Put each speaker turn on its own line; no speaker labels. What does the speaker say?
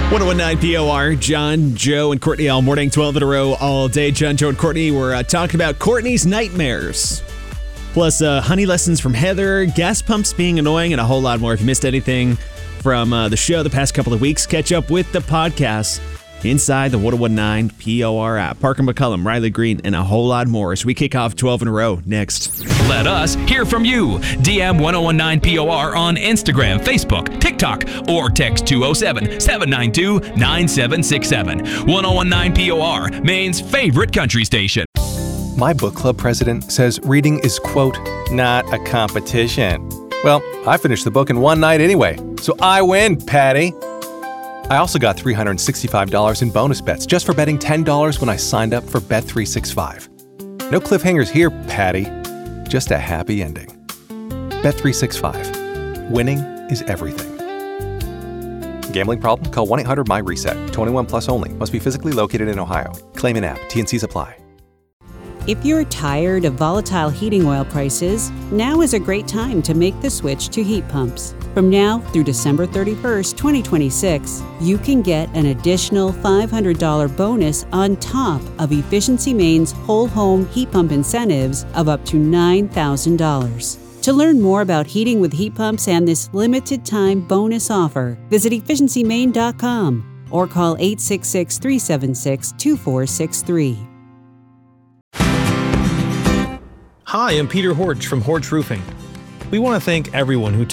1019 POR, John, Joe, and Courtney all morning, 12 in a row all day. John, Joe, and Courtney were talking about Courtney's nightmares. Plus, honey lessons from Heather, gas pumps being annoying, and a whole lot more. If you missed anything from the show the past couple of weeks, catch up with the podcast inside the 1019 POR app. Parker McCullum, Riley Green, and a whole lot more as we kick off 12 in a row next.
Let us hear from you. DM 1019 POR on Instagram, Facebook, TikTok, or text 207-792-9767. 1019 POR, Maine's favorite country station.
My book club president says reading is, quote, not a competition. Well, I finished the book in one night anyway, so I win, Patty. I also got $365 in bonus bets just for betting $10 when I signed up for Bet365. No cliffhangers here, Patty. Just a happy ending. Bet365. Winning is everything. Gambling problem? Call 1-800-MY-RESET. 21 plus only. Must be physically located in Ohio. Claim in app. T&Cs apply.
If you're tired of volatile heating oil prices, now is a great time to make the switch to heat pumps. From now through December 31st, 2026, you can get an additional $500 bonus on top of Efficiency Maine's whole home heat pump incentives of up to $9,000. To learn more about heating with heat pumps and this limited time bonus offer, visit efficiencymaine.com or call 866-376-2463.
Hi, I'm Peter Horch from Horch Roofing. We want to thank everyone who took